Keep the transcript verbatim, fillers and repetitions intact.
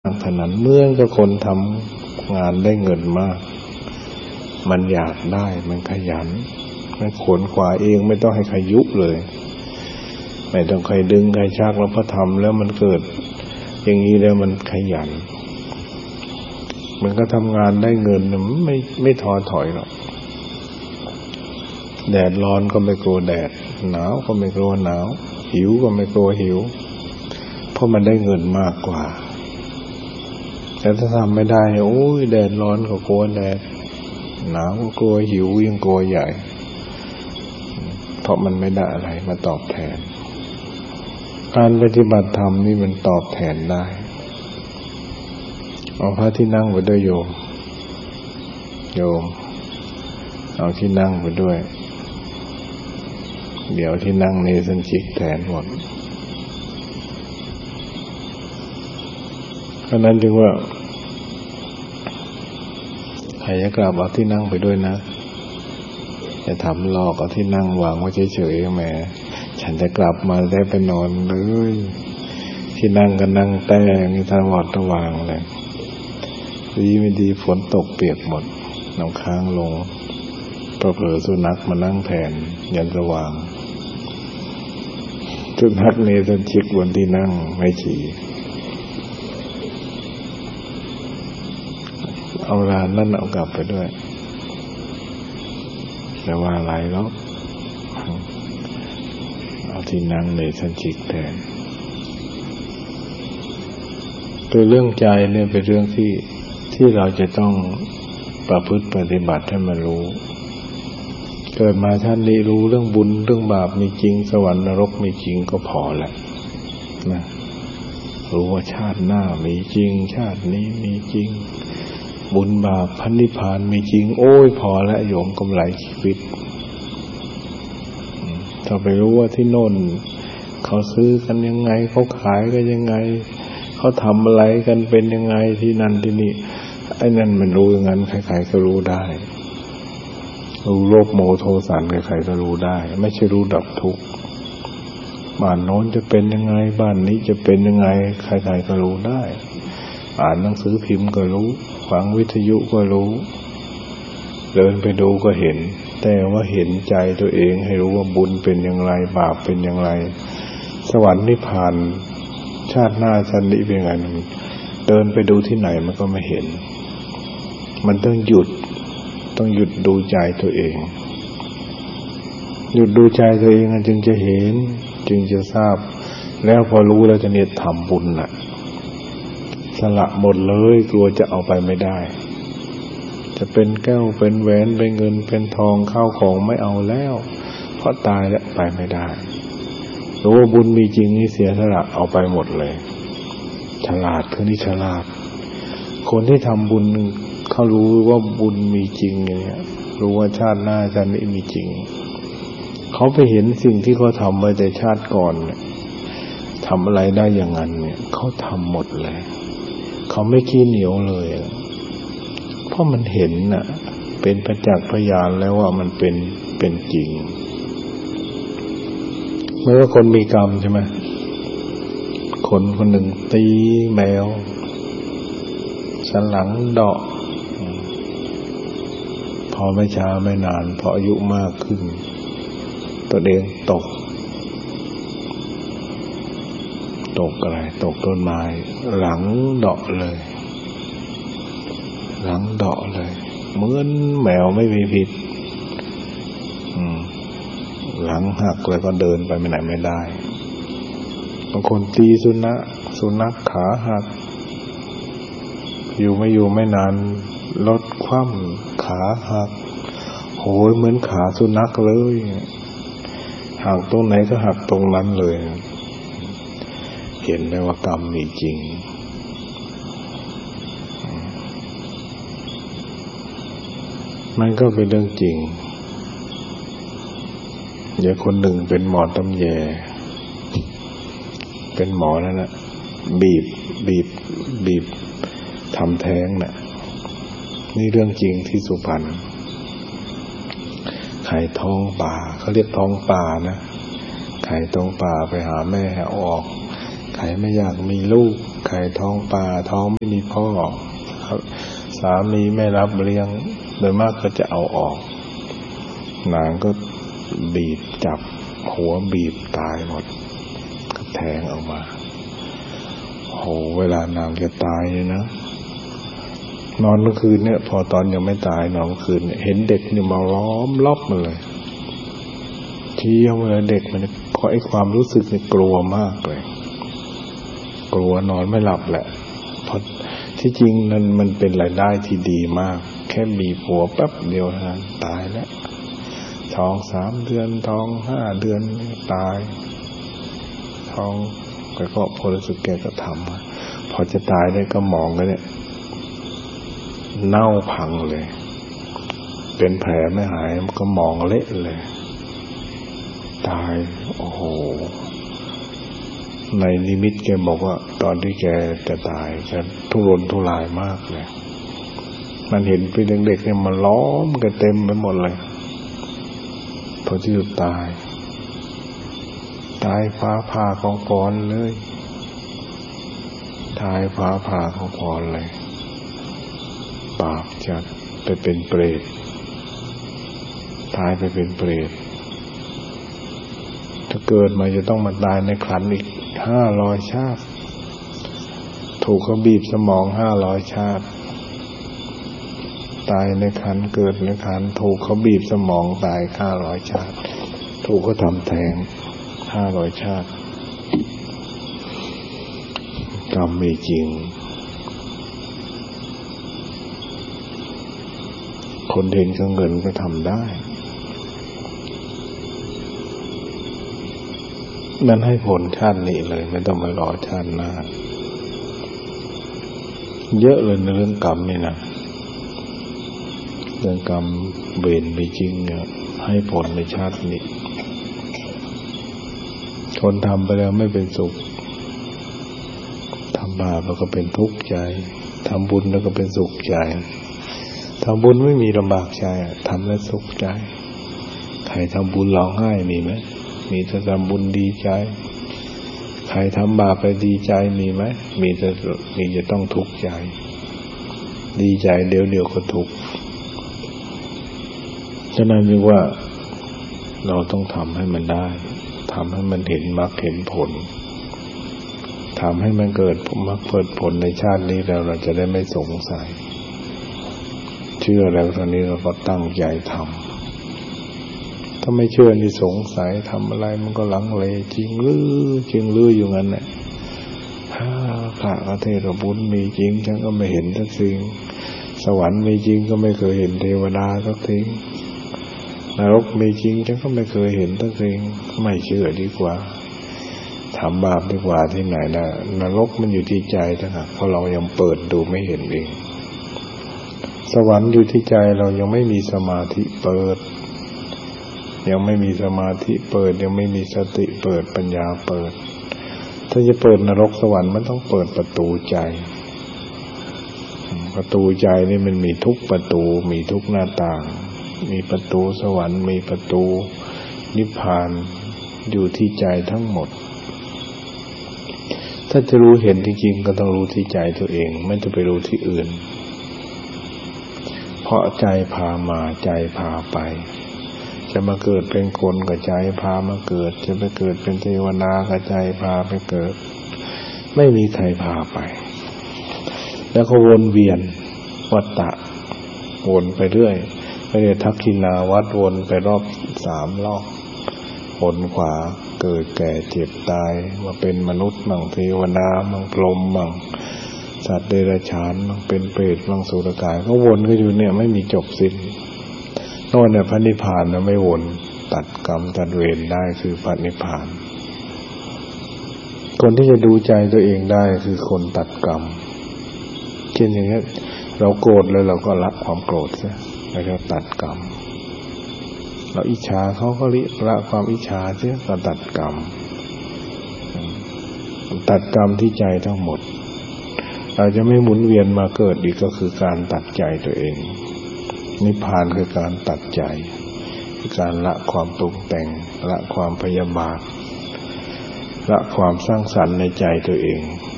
ากเท่านั้นเมื่อกับคนทำงานได้เงินมากมันอยากได้มันขยันมันขวนขวายเองไม่ต้องให้ใครยุเลยไม่ต้องใครดึงใครชักแล้วพอทำแล้วมันเกิดอย่างนี้แล้วมันขยันมันก็ทำงานได้เงินไม่ไม่ท้อถอยหรอกแดดร้อนก็ไม่กลัวแดดหนาวก็ไม่กลัวหนาวหิวก็ไม่กลัวหิวเพราะมันได้เงินมากกว่าแต่ถ้าทำไม่ได้โอ้ยแดดร้อนก็กลัวแดดหนาวก็กลัวหิวยังกลัวใหญ่เพราะมันไม่ได้อะไรมาตอบแทนการปฏิบัติธรรมนี่มันตอบแทนได้เอาพระที่นั่งไปด้วยโยมโยมเอาที่นั่งไปด้วยเดี๋ยวที่นั่งนี่สันชิกแทนหมดเพราะนั้นจึงว่าใครจะกลับเอาที่นั่งไปด้วยนะจะทำหลอกเอาที่นั่งวางไว้เฉยๆแหมฉันจะกลับมาได้ไปนอนเลยที่นั่งก็นั่งแต่มีทางวัดระวางเลยดีไม่ดีฝนตกเปียกหมดน้ำค้างลงเผลอสุนัขมานั่งแทนยันสว่างสุนัขเนสันชิกบนที่นั่งไม่ฉี่เอาลานนั่นเอากลับไปด้วยแต่ว่าอะไรหรอกเอาที่นั่งเนสันชิกแทนตัวเรื่องใจเนี่ยเป็นเรื่องที่ที่เราจะต้องประพฤติปฏิบัติให้มันรู้เกิดมาชาตินี้รู้เรื่องบุญเรื่องบาปมีจริงสวรรค์นรกมีจริงก็พอแล้วนะรู้ว่าชาติหน้ามีจริงชาตินี้มีจริงบุญบาปพระนิพพานมีจริงโอ้ยพอแล้วโยมกำไรชีวิตถ้าไปรู้ว่าที่โน่นเขาซื้อกันยังไงเขาขายกันยังไงเขาทำอะไรกันเป็นยังไงที่นั่นที่นี่ไอ้นั่นมันรู้อย่างนั้นใครๆก็รู้ได้รู้โลภโมโทสันใครๆก็รู้ได้ไม่ใช่รู้ดับทุกข์บ้านโน้นจะเป็นยังไงบ้านนี้จะเป็นยังไงใครๆก็รู้ได้อ่านหนังสือพิมพ์ก็รู้ฟังวิทยุก็รู้เดินไปดูก็เห็นแต่ว่าเห็นใจตัวเองให้รู้ว่าบุญเป็นอย่างไรบาปเป็นอย่างไรสวรรค์นิพพานชาติหน้าชาตินี้เป็นไงเดินไปดูที่ไหนมันก็ไม่เห็นมันต้องหยุดต้องหยุดดูใจตัวเองหยุดดูใจตัวเองจึงจะเห็นจึงจะทราบแล้วพอรู้แล้วจะเนี่ยทำบุญน่ะสละหมดเลยกลัวจะเอาไปไม่ได้จะเป็นแก้วเป็นแหวนเป็นเงินเป็นทองข้าวของไม่เอาแล้วเพราะตายแล้วไปไม่ได้รู้ว่าบุญมีจริงนี่เสียสละเอาไปหมดเลยฉลาดคือนี่ฉลาดคนที่ทำบุญเขารู้ว่าบุญมีจริงอย่างเงี้ยรู้ว่าชาติหน้าชาตินี้มีจริงเขาไปเห็นสิ่งที่เขาทำไว้แต่ชาติก่อนเนี่ยทำอะไรได้อย่างนั้นเนี่ยเขาทำหมดเลยเขาไม่ขี้เหนียวเลยเพราะมันเห็นน่ะเป็นประจักษ์พยานแล้วว่ามันเป็นเป็นจริงเมื่อคนมีกรรมใช่ไหมคนคนหนึ่งตีแมวสันหลังเดาะพอไม่ช้าไม่นานพออายุมากขึ้นตัวเองตกตกอะไรตกต้นไม้หลังเดาะเลยหลังเดาะเลยเหมือนแมวไม่มีพิษหลังหักแล้วก็เดินไปไม่ไหนไม่ได้บางคนตีสุนัขสุนัขขาหักอยู่ไม่อยู่ไม่นานรถคว่ำขาหักโหยเหมือนขาสุนัขเลยหักตรงไหนก็หักตรงนั้นเลยเห็นได้ว่ากรรมมีจริงมันก็เป็นเรื่องจริงอย่างคนหนึ่งเป็นหมอตำแยเป็นหมอนั่นแหละบีบบีบบีบทำแท้งน่ะนี่เรื่องจริงที่สุพรรณไข่ท้องป่าเขาเรียกท้องป่านะไข่ท้องป่าไปหาแม่เอาออกไข่ไม่อยากมีลูกไข่ท้องปลาท้องไม่มีพ่อสามีไม่รับเลี้ยงโดยมากก็จะเอาออกนางก็บีบจับหัวบีบตายหมดก็แทงออกมาโหเวลานางจะตายเลยนะนอนเมื่อคืนเนี่ยพอตอนยังไม่ตายนอนเมื่อคืนเนี่ยเห็นเด็กเนี่ยมาล้อมรอบมันเลยเที่ยวเลยเด็กมันก็ไอ้ความรู้สึกเนี่ยกลัวมากเลยกลัวนอนไม่หลับแหละเพราะที่จริงนั้นมันเป็นรายได้ที่ดีมากแค่บีบหัวแป๊บเดียวนั้นตายแล้วท้องสามเดือนท้องห้าเดือนตายท้องแต่ก็พอรู้สึกแกก็ทำพอจะตายได้ก็มองกันเนี่ยเน่าพังเลยเป็นแผลไม่หายมันก็มองเละเลยตายโอ้โหในนิมิตแกบอกว่าตอนที่แกจะตายแกทุรนทุรายมากเลยมันเห็นเป็นเด็กๆเนี่ยมาล้อมกันเต็มไปหมดเลยพอที่สุดตายตายฟ้าผ่าของพรเลยตายฟ้าผ่าของพรเลยบาปจัดไปเป็นเปรตตายไปเป็นเปรตถ้าเกิดมาจะต้องมาตายในขันอีกห้าร้อยชาติถูกเขาบีบสมองห้าร้อยชาติตายในขันเกิดในขันถูกเขาบีบสมองตายห้าร้อยชาติถูกเขาทำแทงห้าร้อยชาติกรรมมีจริงคนเห็นกับเงินก็ทำได้มันให้ผลชาตินี้เลยไม่ต้องมารอชาติหน้าเยอะเลยในเรื่องกรรมนี่นะเรื่องกรรมเวรมีจริงเนี่ยให้ผลในชาตินี้คนทำไปแล้วไม่เป็นสุขทำบาปแล้วก็เป็นทุกข์ใจทำบุญแล้วก็เป็นสุขใจทำบุญไม่มีลำบากใจทำแล้วสุขใจใครทำบุญร้องไห้มีไหมมีแต่ทำบุญดีใจใครทำบาปไปดีใจมีไหมมีแต่มีจะต้องทุกข์ใจดีใจเดี๋ยวเดี๋ยวก็ทุกข์ฉะนั้นเรียกว่าเราต้องทำให้มันได้ทำให้มันเห็นมรรคเห็นผลทำให้มันเกิดมรรคเกิดผลในชาตินี้แล้วเราจะได้ไม่สงสัยเชื่อแล้วตอนนี้เราก็ตั้งใจทำถ้าไม่เชื่อนี่สงสัยทำอะไรมันก็ลังเลจริงหรือจริงหรืออยู่งั้นแหละถ้าพระเทศบุญมีจริงฉันก็ไม่เห็นสักสิ่งสวรรค์มีจริงก็ไม่เคยเห็นเทวดาสักทีนรกมีจริงฉันก็ไม่เคยเห็นสักสิ่งไม่เชื่อดีกว่าทำบาปดีกว่าที่ไหนนะนรกมันอยู่ที่ใจนะเพราะเรายังเปิดดูไม่เห็นเองสวรรค์อยู่ที่ใจเรายังไม่มีสมาธิเปิดยังไม่มีสมาธิเปิดยังไม่มีสติเปิดปัญญาเปิดถ้าจะเปิดนรกสวรรค์มันต้องเปิดประตูใจประตูใจนี่มันมีทุกประตูมีทุกหน้าต่างมีประตูสวรรค์มีประตูนิพพานอยู่ที่ใจทั้งหมดถ้าจะรู้เห็นจริงๆก็ต้องรู้ที่ใจตัวเองไม่ต้องไปรู้ที่อื่นเพราะใจพามาใจพาไปจะมาเกิดเป็นคนก็ใจพามาเกิดจะไปเกิดเป็นเทวดาก็ใจพาไปเกิดไม่มีใครพาไปแล้วก็วนเวียนวัฏฏะวนไปเรื่อยไปเรื่อยทักขินาวัฏวนไปรอบสามรอบวนขวาเกิดแก่เจ็บตายมาเป็นมนุษย์มั่งเทวดามั่งพรหมมั่งสัตว์เดรัจฉานมั่งเป็นเปรตมั่งสุรกายก็วนก็อยู่เนี่ยไม่มีจบสิ้นโน่นเนี่ยพระนิพพานนะไม่วนตัดกรรมตัดเวรได้คือพระนิพพานคนที่จะดูใจตัวเองได้คือคนตัดกรรมเช่นอย่างนี้เราโกรธแล้วเราก็ละความโกรธซะแล้วก็ตัดกรรมเราอิจฉาเขาก็ละความอิจฉาซะก็ตัดกรรมตัดกรรมที่ใจทั้งหมดเราจะไม่หมุนเวียนมาเกิดอีกก็คือการตัดใจตัวเองนิพพานคือการตัดใจคือการละความปรุงแต่งละความพยาบาทละความสร้างสรรค์ในใจตัวเอง